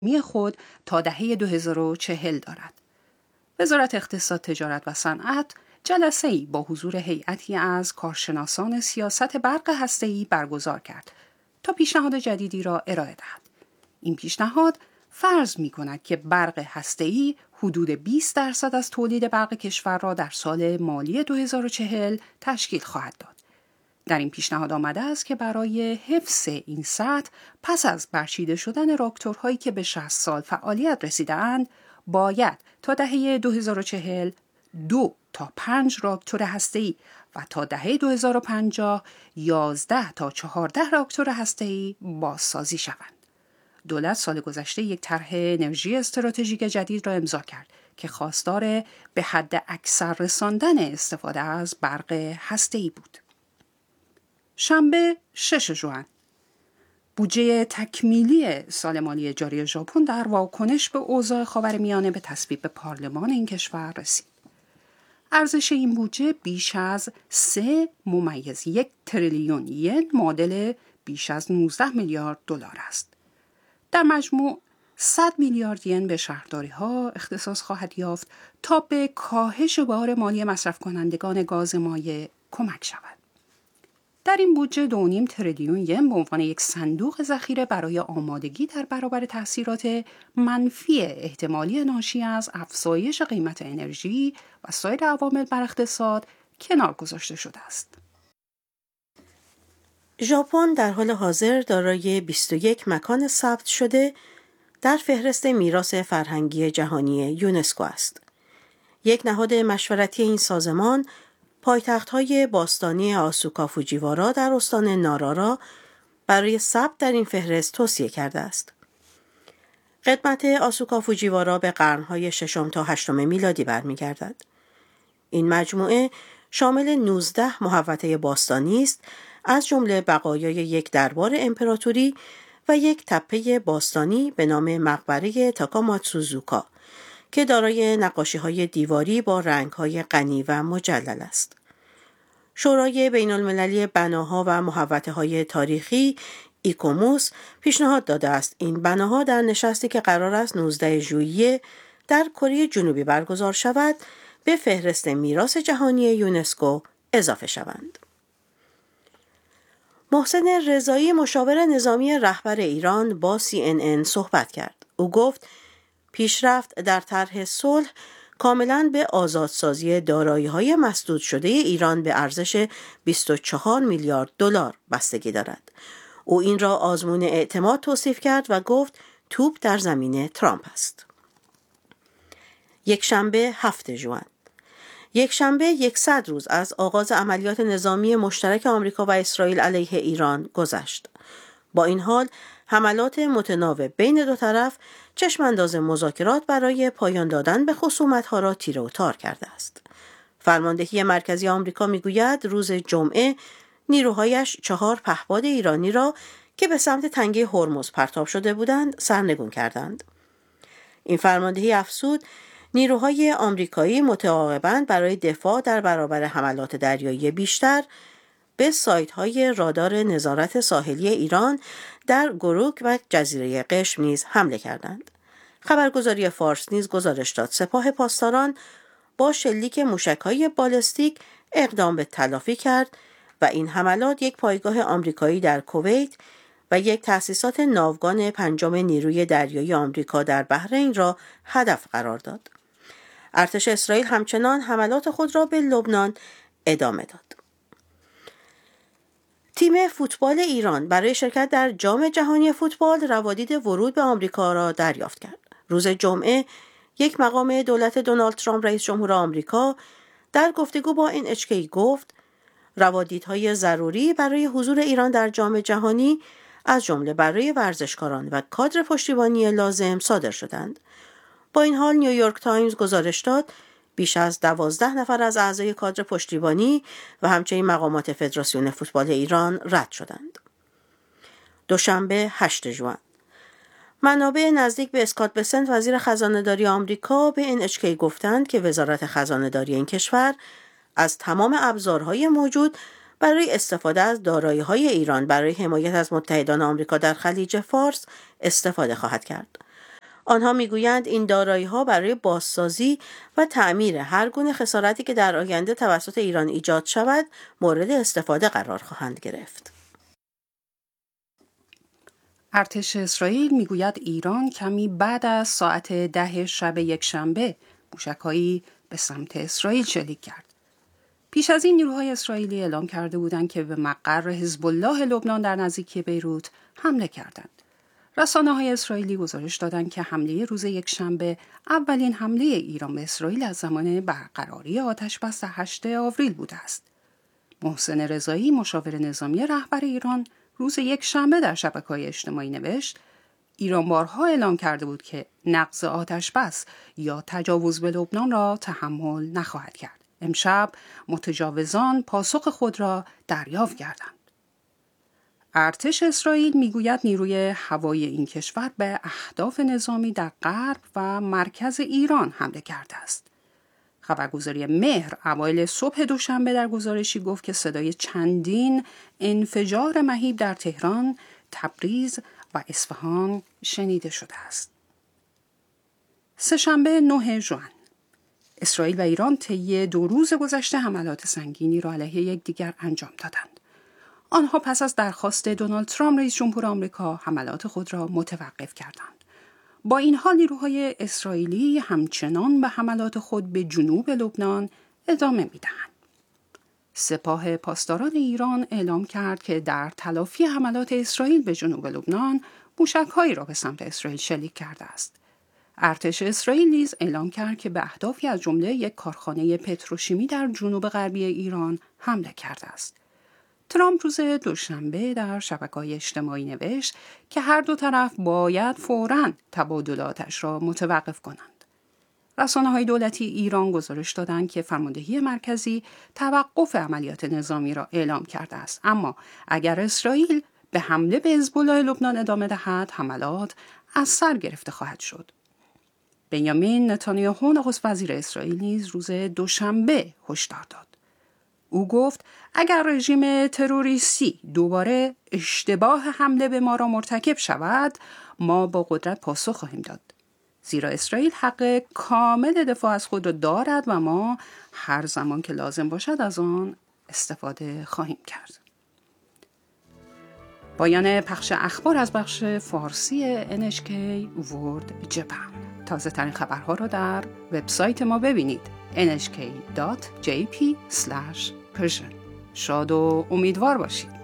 خود تا دهه 2040 دارد. وزارت اقتصاد، تجارت و صنعت جلسه‌ای با حضور هیئتی از کارشناسان سیاست برق هسته‌ای برگزار کرد تا پیشنهاد جدیدی را ارائه دهد. این پیشنهاد فرض می‌کند که برق هسته‌ای حدود 20% از تولید برق کشور را در سال مالی 2040 تشکیل خواهد داد. در این پیشنهاد آمده است که برای حفظ این سطح پس از برچیده شدن راکتورهایی که به 60 سال فعالیت رسیده‌اند، باید تا دهه 2040 2 تا 5 راکتور هسته‌ای و تا دهه 2050 11 تا 14 راکتور هسته‌ای بازسازی شوند. دولت سال گذشته یک طرح انرژی استراتژیک جدید را امضا کرد که خواستار به حد اکثر رساندن استفاده از برق هسته‌ای بود. شنبه 6 ژوئن بودجه تکمیلی سال مالی جاری ژاپن در واکنش به اوضاع خاورمیانه به تصویب پارلمان این کشور رسید. ارزش این بودجه بیش از 3.1 تریلیون ین معادل بیش از 19 میلیارد دلار است. در مجموع 100 میلیارد ین به شهرداری‌ها اختصاص خواهد یافت تا به کاهش بار مالی مصرف کنندگان گاز مایع کمک شود. در این بودجه 2.5 تریلیون ین به عنوان یک صندوق ذخیره برای آمادگی در برابر تأثیرات منفی احتمالی ناشی از افزایش قیمت انرژی و سایر عوامل بر اقتصاد کنار گذاشته شده است. ژاپن در حال حاضر دارای 21 مکان ثبت شده در فهرست میراث فرهنگی جهانی یونسکو است. یک نهاد مشورتی این سازمان پایتخت‌های باستانی آسوکا فوجیوارا در استان نارا را برای ثبت در این فهرست توصیه کرده است. قدمت آسوکا فوجیوارا به قرن‌های 6 تا 8 میلادی برمیگردد. این مجموعه شامل 19 محوطه باستانی است، از جمله بقایای یک دربار امپراتوری و یک تپه باستانی به نام مقبره تاکاماتسوزوکا که دارای نقاشی‌های دیواری با رنگ‌های غنی و مجلل است. شورای بین‌المللی بناها و محوطه‌های تاریخی ایکوموس پیشنهاد داده است این بناها در نشستی که قرار است 19 ژوئیه در کره جنوبی برگزار شود به فهرست میراث جهانی یونسکو اضافه شوند. محسن رضایی مشاور نظامی رهبر ایران با CNN صحبت کرد. او گفت پیشرفت در طرح صلح کاملاً به آزادسازی دارایی‌های مسدود شده ایران به ارزش 24 میلیارد دلار بستگی دارد. او این را آزمون اعتماد توصیف کرد و گفت توپ در زمین ترامپ است. یک شنبه 7 ژوئن یک شنبه 100 روز از آغاز عملیات نظامی مشترک آمریکا و اسرائیل علیه ایران گذشت. با این حال حملات متناوب بین دو طرف چشمانداز مذاکرات برای پایان دادن به خصومت‌ها را تیره و تار کرده است. فرماندهی مرکزی آمریکا میگوید روز جمعه نیروهایش 4 پهپاد ایرانی را که به سمت تنگه هرمز پرتاب شده بودند سرنگون کردند. این فرماندهی افزود نیروهای آمریکایی متعاقباً برای دفاع در برابر حملات دریایی بیشتر به سایت‌های رادار نظارت ساحلی ایران در گروک و جزیره قشم نیز حمله کردند. خبرگزاری فارس نیز گزارش داد سپاه پاسداران با شلیک موشک‌های بالستیک اقدام به تلافی کرد و این حملات یک پایگاه آمریکایی در کویت و یک تأسیسات ناوگان 5 نیروی دریایی آمریکا در بحرین را هدف قرار داد. ارتش اسرائیل همچنان حملات خود را به لبنان ادامه داد. تیم فوتبال ایران برای شرکت در جام جهانی فوتبال روادید ورود به آمریکا را دریافت کرد. روز جمعه یک مقام دولت دونالد ترامپ رئیس جمهور آمریکا در گفتگو با NHK گفت روادیدهای ضروری برای حضور ایران در جام جهانی از جمله برای ورزشکاران و کادر پشتیبانی لازم صادر شدند. با این حال نیویورک تایمز گزارش داد بیش از 12 نفر از اعضای کادر پشتیبانی و همچنین مقامات فدراسیون فوتبال ایران رد شدند. دوشنبه 8 ژوئن منابع نزدیک به اسکات بسنت وزیر خزانه‌داری آمریکا به NHK گفتند که وزارت خزانه‌داری این کشور از تمام ابزارهای موجود برای استفاده از دارایی‌های ایران برای حمایت از متحدان آمریکا در خلیج فارس استفاده خواهد کرد. آنها میگویند این دارایی‌ها برای بازسازی و تعمیر هر گونه خسارتی که در آینده توسط ایران ایجاد شود مورد استفاده قرار خواهند گرفت. ارتش اسرائیل میگوید ایران کمی بعد از ساعت 10 شب یکشنبه موشک‌هایی به سمت اسرائیل شلیک کرد. پیش از این نیروهای اسرائیلی اعلام کرده بودند که به مقر حزب الله لبنان در نزدیکی بیروت حمله کردند. رسانه‌های اسرائیلی گزارش دادند که حمله روز یکشنبه اولین حمله ایران به اسرائیل از زمان برقراری آتش‌بس 8 آوریل بوده است. محسن رضایی مشاور نظامی رهبر ایران روز یکشنبه در شبکه‌های اجتماعی نوشت ایران بارها اعلام کرده بود که نقض آتش‌بس یا تجاوز به لبنان را تحمل نخواهد کرد. امشب متجاوزان پاسخ خود را دریافت کردند. ارتش اسرائیل میگوید نیروی هوایی این کشور به اهداف نظامی در غرب و مرکز ایران حمله کرده است. خبرگزاری مهر اوایل صبح دوشنبه در گزارشی گفت که صدای چندین انفجار مهیب در تهران، تبریز و اصفهان شنیده شده است. سه‌شنبه 9 ژوئن اسرائیل و ایران طی 2 روز گذشته حملات سنگینی را علیه یکدیگر انجام دادند. آنها پس از درخواست دونالد ترامپ رئیس جمهور آمریکا حملات خود را متوقف کردند. با این حال نیروهای اسرائیلی همچنان به حملات خود به جنوب لبنان ادامه می‌دهند. سپاه پاسداران ایران اعلام کرد که در تلافی حملات اسرائیل به جنوب لبنان موشک‌هایی را به سمت اسرائیل شلیک کرده است. ارتش اسرائیل نیز اعلام کرد که به اهدافی از جمله یک کارخانه پتروشیمی در جنوب غربی ایران حمله کرده است. ترامپ روز دوشنبه در شبکه‌های اجتماعی نوشت که هر دو طرف باید فوراً تبادلاتش را متوقف کنند. رسانه‌های دولتی ایران گزارش دادند که فرماندهی مرکزی توقف عملیات نظامی را اعلام کرده است، اما اگر اسرائیل به حمله به حزب الله لبنان ادامه دهد، حملات از سر گرفته خواهد شد. بنیامین نتانیاهو نخست وزیر اسرائیل نیز روز دوشنبه هشدار داد. او گفت اگر رژیم تروریستی دوباره اشتباه حمله به ما را مرتکب شود، ما با قدرت پاسخ خواهیم داد. زیرا اسرائیل حق کامل دفاع از خود را دارد و ما هر زمان که لازم باشد از آن استفاده خواهیم کرد. پایان پخش اخبار از بخش فارسی NHK World Japan. تازه ترین خبرها را در وبسایت ما ببینید nhk.jp/persian. شاد و امیدوار باشید.